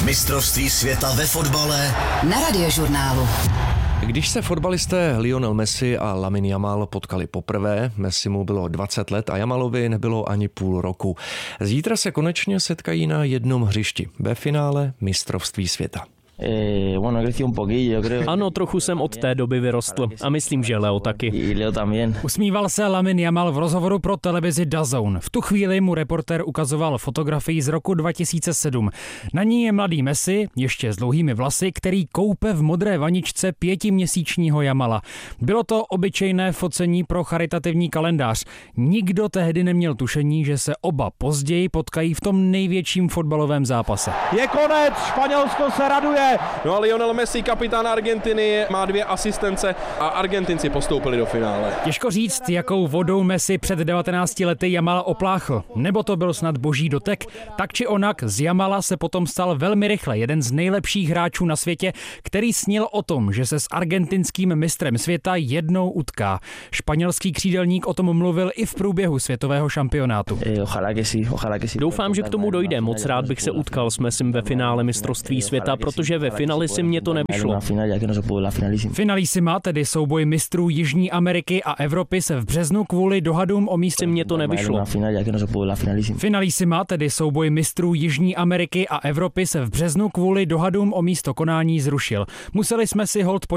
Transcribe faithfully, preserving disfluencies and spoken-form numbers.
Mistrovství světa ve fotbale na Radiožurnálu. Když se fotbalisté Lionel Messi a Lamine Yamal potkali poprvé, Messi mu bylo dvacet let a Yamalovi nebylo ani půl roku. Zítra se konečně setkají na jednom hřišti ve finále mistrovství světa. Ano, trochu jsem od té doby vyrostl a myslím, že Leo taky. Usmíval se Lamine Yamal v rozhovoru pro televizi D A Z N. V tu chvíli mu reportér ukazoval fotografii z roku dva tisíce sedm. Na ní je mladý Messi, ještě s dlouhými vlasy, který koupe v modré vaničce pětiměsíčního Yamala. Bylo to obyčejné focení pro charitativní kalendář. Nikdo tehdy neměl tušení, že se oba později potkají v tom největším fotbalovém zápase. Je konec, Španělsko se raduje. No a Lionel Messi, kapitán Argentiny, má dvě asistence a Argentinci postoupili do finále. Těžko říct, jakou vodou Messi před devatenácti lety Yamala opláchl. Nebo to byl snad boží dotek. Tak či onak, z Yamala se potom stal velmi rychle jeden z nejlepších hráčů na světě, který snil o tom, že se s argentinským mistrem světa jednou utká. Španělský křídelník o tom mluvil i v průběhu světového šampionátu. Doufám, že k tomu dojde. Moc rád bych se utkal s Messim ve finále mistrovství světa, protože ve finalismě to nevyšlo. Finalissima, tedy souboj mistrů Jižní Ameriky a Evropy, se v březnu kvůli dohadům o místě mě to nevyšlo. Finalissima, tedy souboj mistrů Jižní Ameriky a Evropy, se v březnu kvůli dohadům o místo konání zrušil. Museli jsme si holt